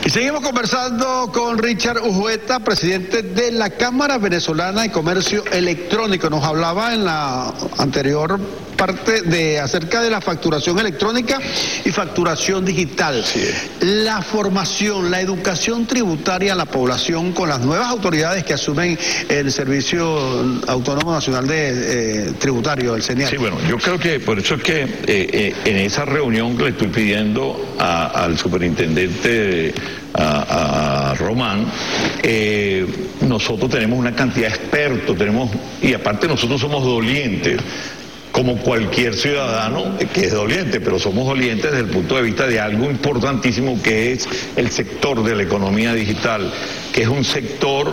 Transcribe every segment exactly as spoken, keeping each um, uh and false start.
Y seguimos conversando con Richard Ujueta, presidente de la Cámara Venezolana de Comercio Electrónico. Nos hablaba en la anterior parte de acerca de la facturación electrónica y facturación digital. Sí. La formación, la educación tributaria a la población con las nuevas autoridades que asumen el Servicio Autónomo Nacional de eh, Tributario, el CENIAT. Sí, bueno, yo creo que por eso es que eh, eh, en esa reunión que le estoy pidiendo a, al superintendente, a, a Román, eh, nosotros tenemos una cantidad de expertos, tenemos, y aparte nosotros somos dolientes, como cualquier ciudadano que es doliente, pero somos dolientes desde el punto de vista de algo importantísimo que es el sector de la economía digital, que es un sector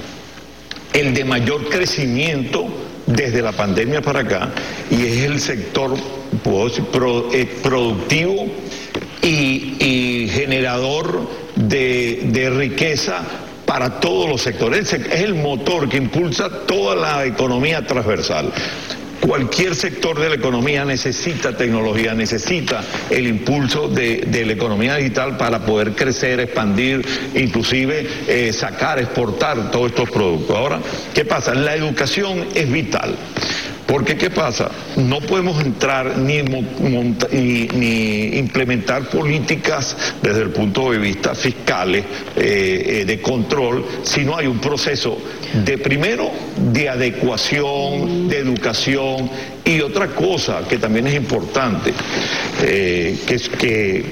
el de mayor crecimiento desde la pandemia para acá, y es el sector, puedo decir, pro, eh, productivo y, y generador de, de riqueza para todos los sectores. Es el motor que impulsa toda la economía transversal. Cualquier sector de la economía necesita tecnología, necesita el impulso de, de la economía digital para poder crecer, expandir, inclusive eh, sacar, exportar todos estos productos. Ahora, ¿qué pasa? La educación es vital. Porque, ¿qué pasa? No podemos entrar ni, monta, ni, ni implementar políticas desde el punto de vista fiscales, eh, eh, de control, si no hay un proceso de, primero, de adecuación, de educación, y otra cosa que también es importante, eh, que es que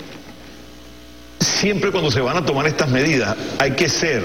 siempre cuando se van a tomar estas medidas hay que ser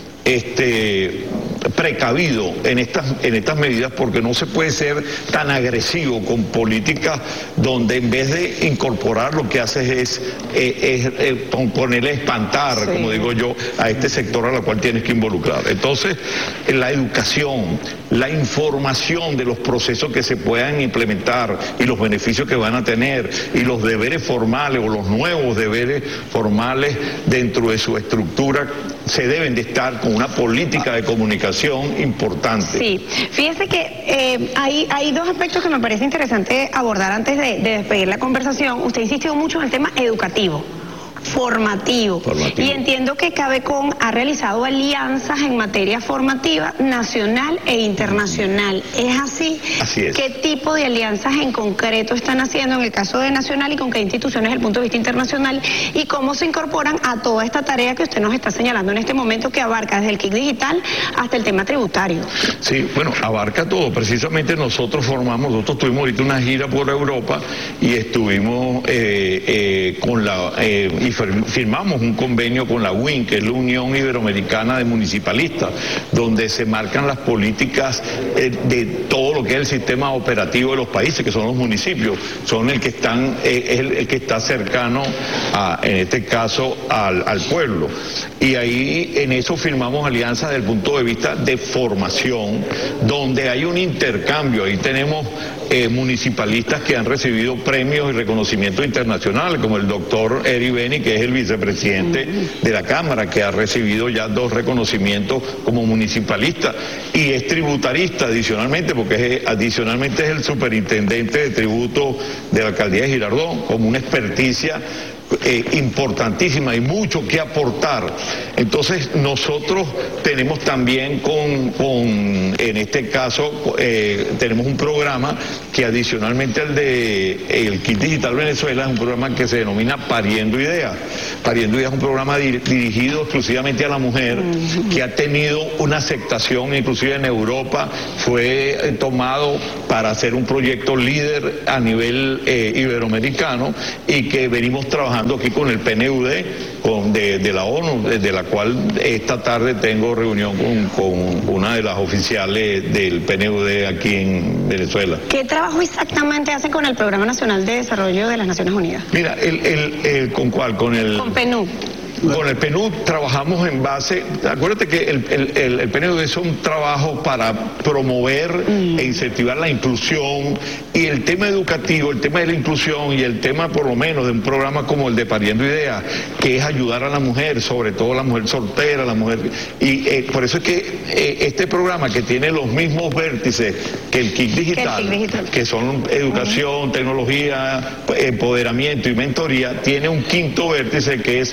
este precavido en estas en estas medidas, porque no se puede ser tan agresivo con políticas donde en vez de incorporar lo que haces es, eh, es eh, ponerle a espantar, sí, como digo yo, a este sector a la cual tienes que involucrar. Entonces, la educación, la información de los procesos que se puedan implementar y los beneficios que van a tener y los deberes formales o los nuevos deberes formales dentro de su estructura se deben de estar con una política de comunicación importante. Sí, fíjese que eh, hay, hay dos aspectos que me parece interesante abordar antes de, de despedir la conversación. Usted insistió mucho en el tema educativo. Formativo. formativo. Y entiendo que Cabecon ha realizado alianzas en materia formativa nacional e internacional. ¿Es así? Así es. ¿Qué tipo de alianzas en concreto están haciendo en el caso de nacional y con qué instituciones desde el punto de vista internacional? ¿Y cómo se incorporan a toda esta tarea que usted nos está señalando en este momento, que abarca desde el kit digital hasta el tema tributario? Sí, bueno, abarca todo. Precisamente nosotros formamos, nosotros tuvimos ahorita una gira por Europa y estuvimos eh, eh, con la... Eh, firmamos un convenio con la U I N, que es la Unión Iberoamericana de Municipalistas, donde se marcan las políticas eh, de todo lo que es el sistema operativo de los países, que son los municipios, son el que están, eh, es el, el que está cercano a, en este caso, al, al pueblo. Y ahí en eso firmamos alianzas desde el punto de vista de formación, donde hay un intercambio. Ahí tenemos eh, municipalistas que han recibido premios y reconocimientos internacionales, como el doctor Eri Beni, que es el vicepresidente de la Cámara, que ha recibido ya dos reconocimientos como municipalista, y es tributarista adicionalmente, porque es, adicionalmente es el superintendente de tributo de la alcaldía de Girardot, como una experticia Eh, importantísima y mucho que aportar. Entonces nosotros tenemos también con, con en este caso eh, tenemos un programa que adicionalmente al de el Kit Digital Venezuela es un programa que se denomina Pariendo Ideas. Pariendo Ideas es un programa dir, dirigido exclusivamente a la mujer, que ha tenido una aceptación inclusive en Europa, fue eh, tomado para hacer un proyecto líder a nivel eh, iberoamericano, y que venimos trabajando aquí con el P N U D con, de, de la ONU, de la cual esta tarde tengo reunión con, con una de las oficiales del P N U D aquí en Venezuela. ¿Qué trabajo exactamente hace con el Programa Nacional de Desarrollo de las Naciones Unidas? Mira, el, el, el, ¿con cuál? Con el... Con P N U D. Con el P N U D trabajamos en base, acuérdate que el, el, el, el P N U D es un trabajo para promover mm. e incentivar la inclusión, y el tema educativo, el tema de la inclusión y el tema por lo menos de un programa como el de Pariendo Ideas, que es ayudar a la mujer, sobre todo la mujer soltera, la mujer, y eh, por eso es que eh, este programa, que tiene los mismos vértices que el Kit Digital, que, digital. que son educación, uh-huh. tecnología, empoderamiento y mentoría, tiene un quinto vértice que es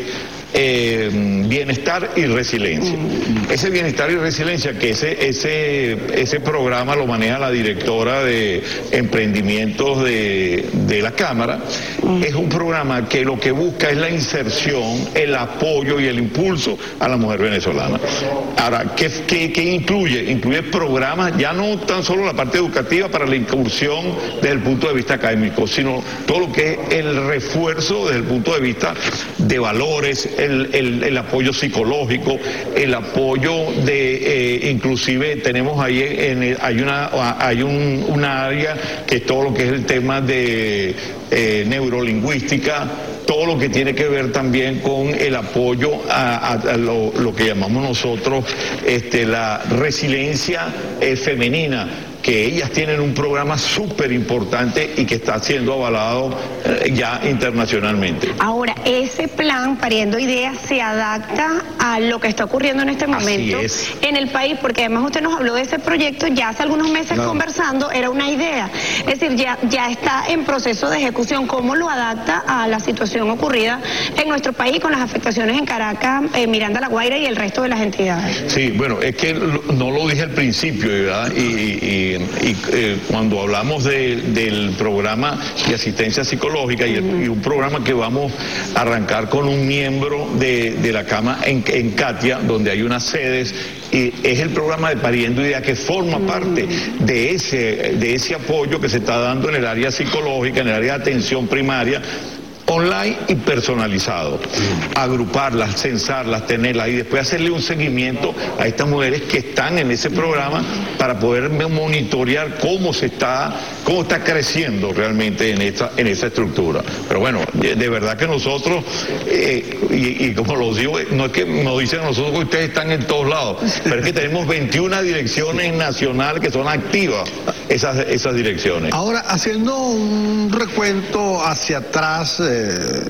eh, bienestar y resiliencia. Ese bienestar y resiliencia, que ese, ese, ese programa lo maneja la directora de emprendimientos de, de la Cámara, es un programa que lo que busca es la inserción, el apoyo y el impulso a la mujer venezolana. Ahora, ¿qué, qué, qué incluye? Incluye programas, ya no tan solo la parte educativa para la incursión desde el punto de vista académico, sino todo lo que es el refuerzo desde el punto de vista de valores, el, el, el apoyo psicológico, el apoyo de, eh, inclusive tenemos ahí, en el, hay una hay un, una área que es todo lo que es el tema de eh, neurolingüística, todo lo que tiene que ver también con el apoyo a, a, a lo, lo que llamamos nosotros este, la resiliencia eh, femenina, que ellas tienen un programa súper importante y que está siendo avalado eh, ya internacionalmente. Ahora, ese plan, Pariendo Ideas, se adapta a lo que está ocurriendo en este momento en el país, porque además usted nos habló de ese proyecto ya hace algunos meses no. conversando, era una idea, es decir, ya, ya está en proceso de ejecución. ¿Cómo lo adapta a la situación ocurrida en nuestro país con las afectaciones en Caracas, eh, Miranda, La Guaira y el resto de las entidades? Sí, bueno, es que no lo dije al principio, ¿verdad? Y, y Y eh, cuando hablamos de, del programa de asistencia psicológica y, el, y un programa que vamos a arrancar con un miembro de, de la Cámara en, en Katia, donde hay unas sedes, y es el programa de Pariendo Ideas que forma parte de ese, de ese apoyo que se está dando en el área psicológica, en el área de atención primaria, online y personalizado, agruparlas, censarlas, tenerlas y después hacerle un seguimiento a estas mujeres que están en ese programa para poder monitorear cómo se está, cómo está creciendo realmente en esta, en esa estructura. Pero bueno, de, de verdad que nosotros, eh, y, y como lo digo, no es que nos dicen a nosotros que ustedes están en todos lados, pero es que tenemos veintiuna direcciones nacionales que son activas, esas, esas direcciones. Ahora, haciendo un recuento hacia atrás, eh,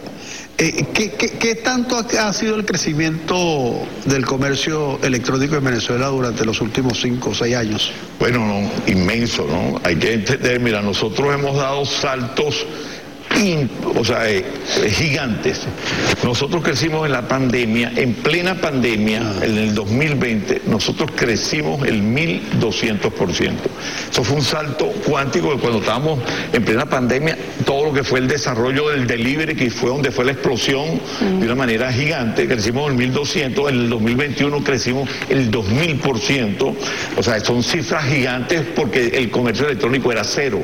Eh, ¿qué, qué, ¿Qué tanto ha, ha sido el crecimiento del comercio electrónico en Venezuela durante los últimos cinco o seis años? Bueno, no, inmenso, ¿no? Hay que entender, mira, nosotros hemos dado saltos In, o sea, eh, gigantes. Nosotros crecimos en la pandemia, en plena pandemia, en el dos mil veinte, nosotros crecimos el mil doscientos por ciento. Eso fue un salto cuántico de cuando estábamos en plena pandemia, todo lo que fue el desarrollo del delivery, que fue donde fue la explosión de una manera gigante, crecimos el mil doscientos, en el dos mil veintiuno crecimos el dos mil por ciento, o sea, son cifras gigantes porque el comercio electrónico era cero.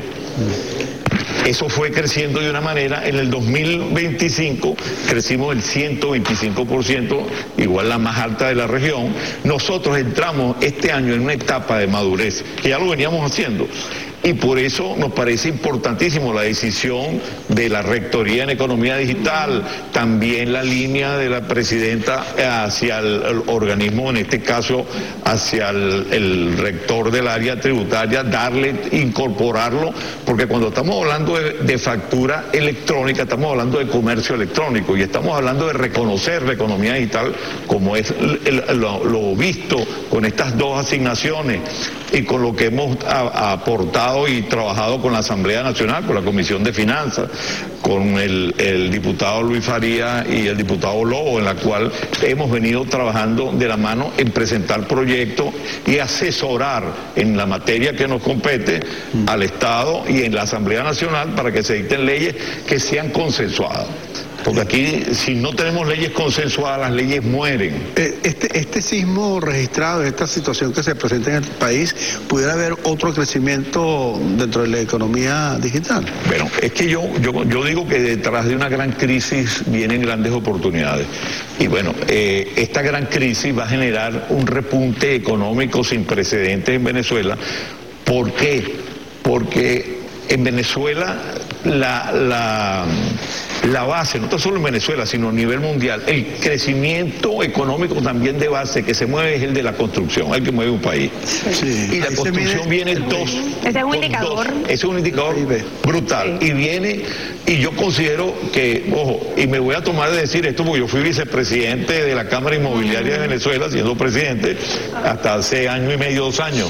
Eso fue creciendo de una manera, en el dos mil veinticinco crecimos el ciento veinticinco por ciento, igual la más alta de la región. Nosotros entramos este año en una etapa de madurez, que ya lo veníamos haciendo. Y por eso nos parece importantísimo la decisión de la Rectoría en Economía Digital, también la línea de la presidenta hacia el, el organismo, en este caso hacia el, el rector del área tributaria, darle, incorporarlo, porque cuando estamos hablando de, de factura electrónica, estamos hablando de comercio electrónico y estamos hablando de reconocer la economía digital como es el, el, lo, lo visto con estas dos asignaciones y con lo que hemos a, aportado y trabajado con la Asamblea Nacional, con la Comisión de Finanzas, con el, el diputado Luis Faría y el diputado Lobo, en la cual hemos venido trabajando de la mano en presentar proyectos y asesorar en la materia que nos compete al Estado y en la Asamblea Nacional para que se dicten leyes que sean consensuadas. Porque aquí, si no tenemos leyes consensuadas, las leyes mueren. Este, este sismo registrado, esta situación que se presenta en el país, ¿pudiera haber otro crecimiento dentro de la economía digital? Bueno, es que yo, yo, yo digo que detrás de una gran crisis vienen grandes oportunidades. Y bueno, eh, esta gran crisis va a generar un repunte económico sin precedentes en Venezuela. ¿Por qué? Porque en Venezuela la... la La base, no solo en Venezuela, sino a nivel mundial, el crecimiento económico también de base que se mueve es el de la construcción, el que mueve un país. Sí, y la construcción viene dos. Ese es un indicador. Dos. Ese es un indicador brutal. Sí. Y viene, y yo considero que, ojo, y me voy a tomar de decir esto porque yo fui vicepresidente de la Cámara Inmobiliaria de Venezuela, siendo presidente hasta hace año y medio, dos años.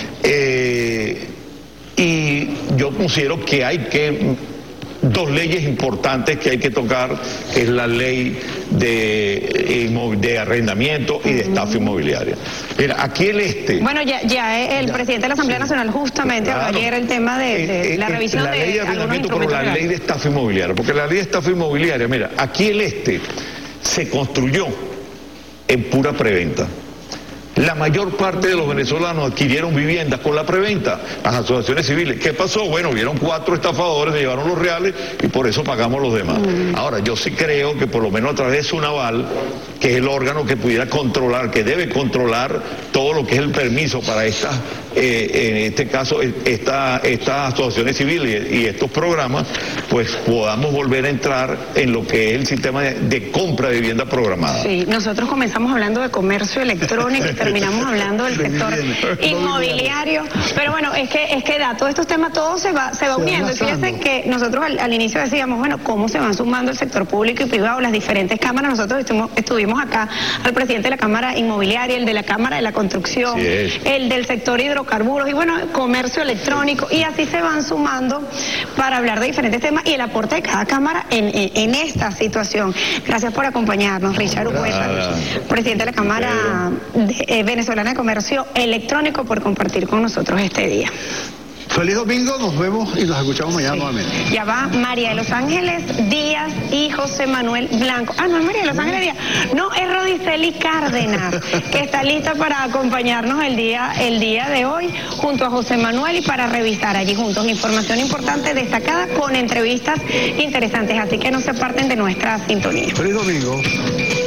Eh, y yo considero que hay que... dos leyes importantes que hay que tocar, que es la ley de, de arrendamiento y de estafa inmobiliaria. Mira, aquí el este... Bueno, ya, ya el ya, presidente de la Asamblea sí. Nacional justamente claro. habló ayer el tema de, de eh, la revisión la de ley de arrendamiento, pero la ley de estafa inmobiliaria, porque la ley de estafa inmobiliaria, mira, aquí el este se construyó en pura preventa. La mayor parte de los venezolanos adquirieron viviendas con la preventa, las asociaciones civiles. ¿Qué pasó? Bueno, vieron cuatro estafadores, se llevaron los reales y por eso pagamos los demás. Mm. Ahora, yo sí creo que por lo menos a través de Sunaval, que es el órgano que pudiera controlar, que debe controlar todo lo que es el permiso para estas, eh, en este caso, estas esta asociaciones civiles y estos programas, pues podamos volver a entrar en lo que es el sistema de, de compra de vivienda programada. Sí, nosotros comenzamos hablando de comercio electrónico y terminamos hablando del sector inmobiliario, pero bueno, es que es que da todos estos temas, todo se va se va uniendo. Y fíjense que nosotros al, al inicio decíamos, bueno, cómo se van sumando el sector público y privado, las diferentes cámaras. Nosotros estuvimos, estuvimos acá al presidente de la Cámara Inmobiliaria, el de la Cámara de la Construcción, sí, el del sector hidrocarburos y bueno, comercio electrónico, y así se van sumando para hablar de diferentes temas y el aporte de cada cámara en, en, en esta situación. Gracias por acompañarnos, Richard Urrueta, presidente de la Cámara de, eh, Venezolana de Comercio Electrónico, por compartir con nosotros este día. Feliz domingo, nos vemos y nos escuchamos mañana sí. nuevamente. Ya va María de Los Ángeles Díaz y José Manuel Blanco. Ah, no es María de Los Ángeles Díaz. No, es Rodiceli Cárdenas, que está lista para acompañarnos el día, el día de hoy, junto a José Manuel, y para revisar allí juntos información importante, destacada, con entrevistas interesantes. Así que no se aparten de nuestra sintonía. Feliz domingo.